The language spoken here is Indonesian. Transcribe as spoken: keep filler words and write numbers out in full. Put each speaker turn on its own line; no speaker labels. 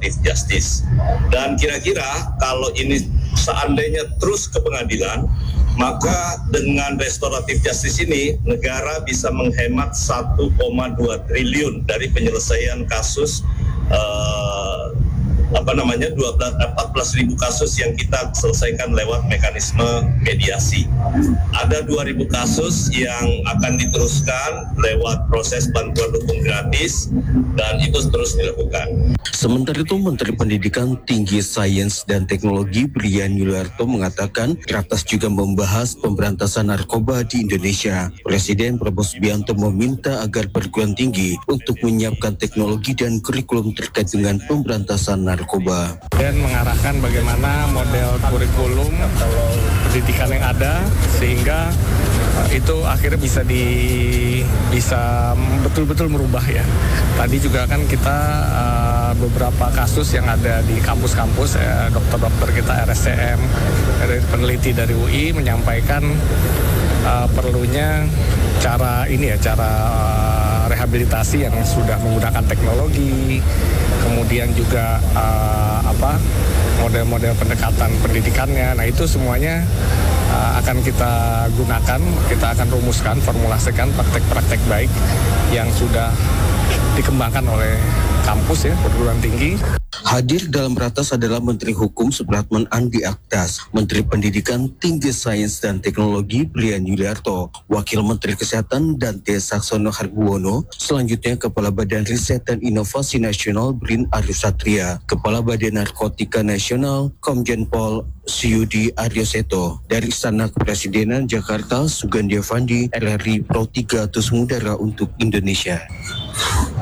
restoratif justice. Dan kira-kira kalau ini seandainya terus ke pengadilan, maka dengan restoratif justice ini negara bisa menghemat satu koma dua triliun dari penyelesaian kasus uh, apa namanya dua belas empat belas ribu kasus yang kita selesaikan lewat mekanisme mediasi. Ada dua ribu kasus yang akan diteruskan lewat proses bantuan hukum gratis dan itu terus dilakukan.
Sementara itu, Menteri Pendidikan Tinggi, Sains dan Teknologi Brian Yuliarto mengatakan Ratas juga membahas pemberantasan narkoba di Indonesia. Presiden Prabowo Subianto meminta agar perguruan tinggi untuk menyiapkan teknologi dan kurikulum terkait dengan pemberantasan narkoba.
Dan mengarahkan bagaimana model kurikulum pendidikan yang ada sehingga itu akhirnya bisa di bisa betul-betul merubah ya. Tadi juga kan kita uh, beberapa kasus yang ada di kampus-kampus ya, dokter-dokter kita R S C M, dari peneliti dari U I menyampaikan uh, perlunya cara ini ya, cara uh, rehabilitasi yang sudah menggunakan teknologi, kemudian juga uh, apa model-model pendekatan pendidikannya. Nah itu semuanya uh, akan kita gunakan, kita akan rumuskan, formulasikan praktek-praktek baik yang sudah dikembangkan oleh kampus ya, perguruan tinggi.
Hadir dalam Ratas adalah Menteri Hukum Supratman Andi Aktas, Menteri Pendidikan Tinggi, Sains dan Teknologi Brian Yuliarto, Wakil Menteri Kesehatan Dante Saxono Harbuwono, selanjutnya Kepala Badan Riset dan Inovasi Nasional Brin Arif Satria, Kepala Badan Narkotika Nasional Komjen Pol Suyudi Aryoseto. Dari Istana Kepresidenan Jakarta, Sugandi Avandi, R R I Pro tiga Tusmudara untuk Indonesia.